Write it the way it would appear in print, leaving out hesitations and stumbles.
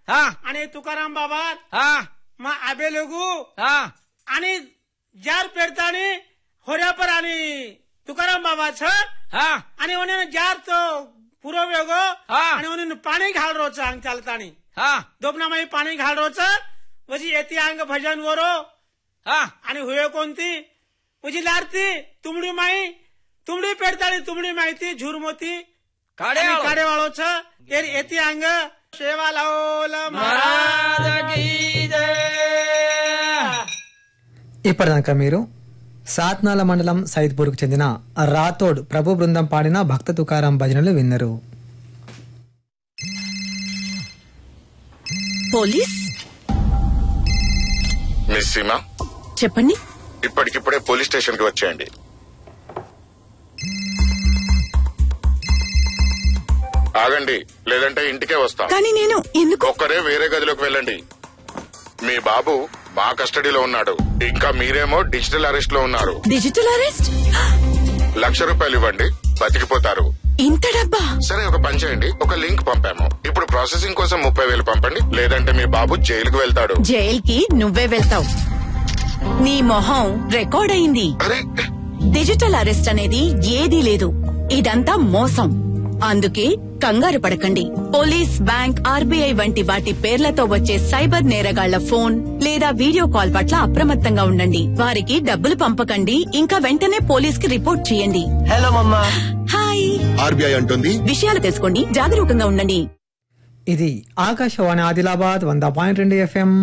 आणि तुकाराम बाबा मग आबे लोगू आणि जार पेडतानी होऱ्यापर आणि तुकाराम बाबाचं आणि उन्हें जार तो पुरो वेगो आणि उन्हें पाणी घाल रोच अंग चालतानी दोपना माई पाणी घाल रोच वजी येती अंग भजन वरो आणि हुए कोणती वजी लारती तुमडी माई तुमडी पेडतानी तुमडी माहिती झुरमोती काडेवाळोच येती अंग सेवा लावोल महाराज की जय. ఇప్పటిదాకా మీరు సాత్నాల మండలం సైద్పూర్కు చెందిన రాథోడ్ ప్రభు బృందం పాడిన భక్త తుకారాం భజనలు విన్నరు. పోలీస్ మిస్ సీమా చెప్పండి. ఇప్పటికిప్పుడే పోలీస్ స్టేషన్ కి వచ్చేయండి. ఆగండి, లేదంటే ఇంటికే వస్తాం. కానీ నేను ఎందుకు? ఒక్కరే వేరే గదిలోకి వెళ్ళండి. మీ బాబు మా కస్టడీలో ఉన్నాడు. ఇంకా మీరేమో డిజిటల్ అరెస్ట్ లో ఉన్నారు. Digital arrest? ₹1,00,000 ఇవ్వండి, బతికిపోతారు. ఇంత డబ్బా? సరే, ఒక పని చేయండి, ఒక లింక్ పంపాము. ఇప్పుడు ప్రాసెసింగ్ కోసం 30,000 పంపండి, లేదంటే మీ బాబు జైలుకు వెళ్తాడు. జైలుకి నువ్వే వెళ్తావు. నీ మొహం రికార్డ్ అయింది. అరే, డిజిటల్ అరెస్ట్ అనేది ఏదీ లేదు. ఇదంతా మోసం. అందుకే కంగారు పడకండి. పోలీస్, బ్యాంక్, ఆర్బీఐ వంటి వాటి పేర్లతో వచ్చే సైబర్ నేరగాళ్ల ఫోన్ లేదా వీడియో కాల్ పట్ల అప్రమత్తంగా ఉండండి. వారికి డబ్బులు పంపకండి. ఇంకా వెంటనే పోలీస్ కి రిపోర్ట్ చేయండి. హలో మమ్మా. హాయ్. ఆర్బీఐ అంటుంది విషయాలు తెలుసుకోండి, జాగరూకంగా ఉండండి. ఇది ఆకాశవాణి ఆదిలాబాద్ 100.2 FM.